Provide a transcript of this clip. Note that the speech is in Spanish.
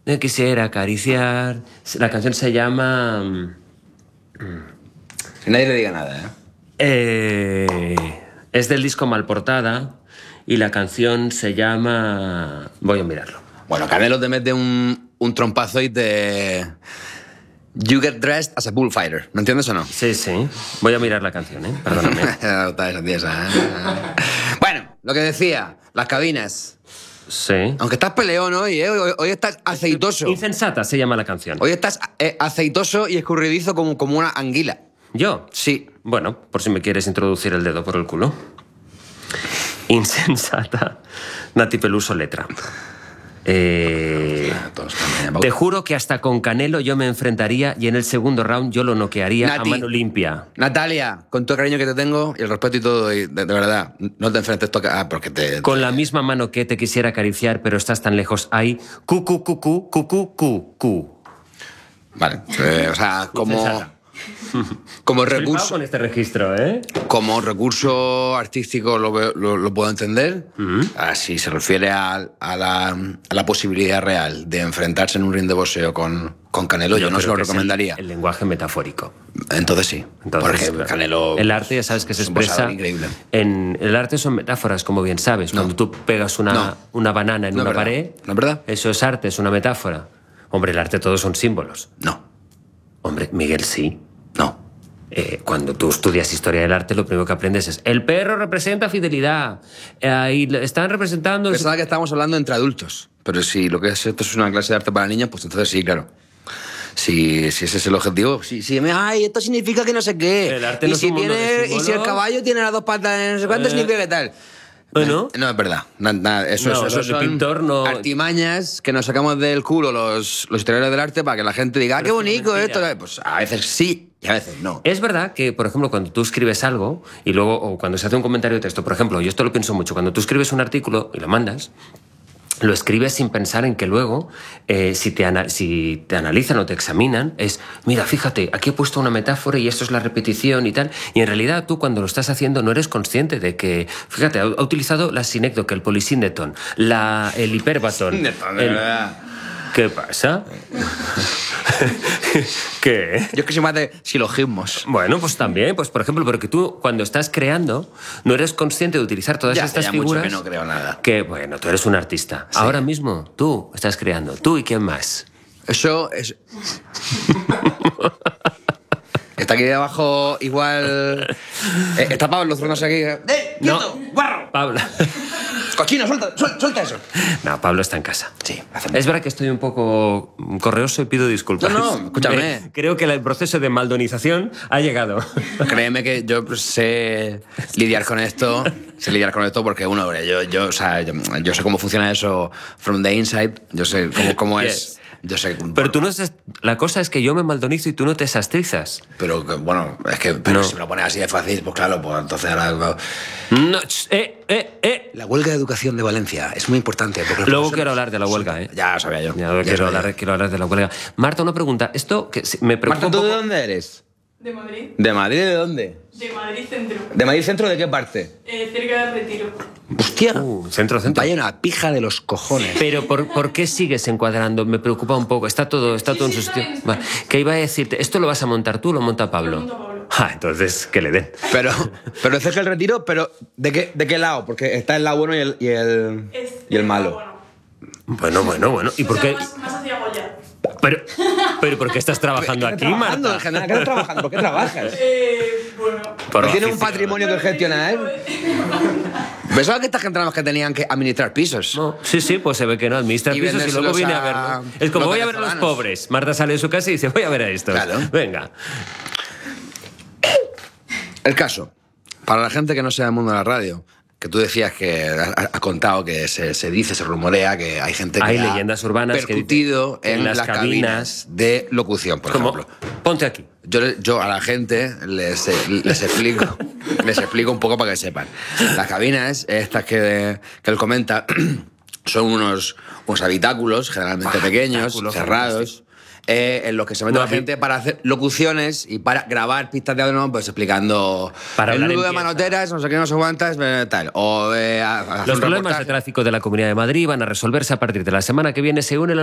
me quisiera acariciar. La canción se llama... Que nadie le diga nada, es del disco Malportada y la canción se llama... Voy a mirarlo. Bueno, Canelo te mete un trompazo y te... You get dressed as a bullfighter. ¿No entiendes o no? Sí, sí. Voy a mirar la canción, Perdóname. Bueno, lo que decía, las cabinas. Sí. Aunque estás peleón hoy, hoy estás aceitoso. Insensata se llama la canción. Hoy estás aceitoso y escurridizo como una anguila. ¿Yo? Sí. Bueno, por si me quieres introducir el dedo por el culo. Insensata. Nati Peluso letra. Te juro que hasta con Canelo yo me enfrentaría y en el segundo round yo lo noquearía Nati, a mano limpia. Natalia, con todo el cariño que te tengo y el respeto y todo, y de verdad, no te enfrentes porque te... Con la misma mano que te quisiera acariciar, pero estás tan lejos, hay cu. Vale, o sea, como recurso... con este registro, Como recurso artístico lo puedo entender. Si se refiere a la posibilidad real de enfrentarse en un ring de boxeo con Canelo, yo no se lo recomendaría. El lenguaje metafórico. Entonces sí. Porque claro, Canelo... El arte, ya sabes que se expresa... increíble. El arte son metáforas, como bien sabes. No. Cuando tú pegas una banana en una pared... ¿No es verdad? Eso es arte, es una metáfora. Hombre, el arte todos son símbolos. No. Hombre, Miguel, sí. No. Cuando tú estudias historia del arte, lo primero que aprendes es el perro representa fidelidad. Y están representando... Pensaba que estábamos hablando entre adultos. Pero si lo que es esto es una clase de arte para niños, pues entonces sí, claro. Si ese es el objetivo, ay, esto significa que no sé qué. El arte no es un mundo de símbolos. Y si el caballo tiene las dos patas, no sé cuánto significa que tal. Bueno. No es verdad. Eso son pintor no... artimañas que nos sacamos del culo los historiadores del arte para que la gente diga, qué bonito esto. Pues a veces sí y a veces no. Es verdad que, por ejemplo, cuando tú escribes algo y luego, o cuando se hace un comentario de texto, por ejemplo, yo esto lo pienso mucho, cuando tú escribes un artículo y lo mandas, lo escribes sin pensar en que luego, si te analizan o te examinan, es, mira, fíjate, aquí he puesto una metáfora y esto es la repetición y tal. Y en realidad tú cuando lo estás haciendo no eres consciente de que, fíjate, ha utilizado la sinécdoque, el polisíndeton, el hiperbatón. ¿Qué pasa? ¿Qué? Yo es que soy más de silogismos. Bueno, pues también, pues por ejemplo, porque tú cuando estás creando no eres consciente de utilizar todas estas figuras. Mucho que no creo nada. Que, bueno, tú eres un artista. Sí. Ahora mismo tú estás creando. ¿Tú y quién más? Eso es... Está aquí abajo igual... Está Pablo tronándose aquí. ¡Quieto! No. ¡Guarro! Pablo. ¡Cochino, suelta eso! No, Pablo está en casa. Sí. Es verdad que estoy un poco correoso y pido disculpas. No, escúchame. Creo que el proceso de maldonización ha llegado. Créeme que yo sé lidiar con esto. Sé lidiar con esto porque, yo sé cómo funciona eso from the inside. Yo sé cómo es... Yo sé, pero tú no estás... La cosa es que yo me maldonizo y tú no te sastrizas. Pero, bueno, es que si me lo pones así de fácil, pues claro, pues entonces ahora... No, La huelga de educación de Valencia es muy importante. Porque luego quiero hablar de la huelga, Ya lo sabía yo. Quiero hablar de la huelga. Marta, una pregunta. Esto que me preocupa. Marta, ¿tú de dónde eres? De Madrid. ¿De Madrid de dónde? De Madrid Centro. ¿De Madrid Centro de qué parte? Cerca del Retiro. ¡Hostia! Centro. Vaya una pija de los cojones. Pero ¿por qué sigues encuadrando? Me preocupa un poco. Está todo en su sitio. Vale. ¿Qué iba a decirte? ¿Esto lo vas a montar tú o lo monta Pablo? Lo monta Pablo. Entonces, que le den. Pero es cerca del Retiro, pero ¿de qué lado? Porque está el lado bueno y el malo. Bueno. Bueno. ¿Y por qué? Más hacia Goya. Pero ¿por qué estás trabajando aquí, Marta? En general, ¿qué estás trabajando? ¿Por qué trabajas? Bueno. ¿Tienes un patrimonio que gestionar? Pensaba que esta gente eran los que tenían que administrar pisos. No, sí, pues se ve que no administra Y pisos y luego viene a verlo. Es como voy a ver a los pobres. Marta sale de su casa y dice, voy a ver a estos. Claro. Venga. El caso, para la gente que no sea del mundo de la radio, que tú decías que has contado que se dice, se rumorea que hay gente que hay leyendas urbanas percutido que en las cabinas de locución, por ejemplo. Ponte aquí. Yo a la gente les explico un poco para que sepan. Las cabinas, estas que él comenta, son unos habitáculos, generalmente pequeños, cerrados, en los que se mete la gente para hacer locuciones y para grabar pistas de audio, pues explicando para el nudo de manoteras, no sé qué, no sé cuántas, tal. O los problemas de tráfico de la Comunidad de Madrid van a resolverse a partir de la semana que viene, según el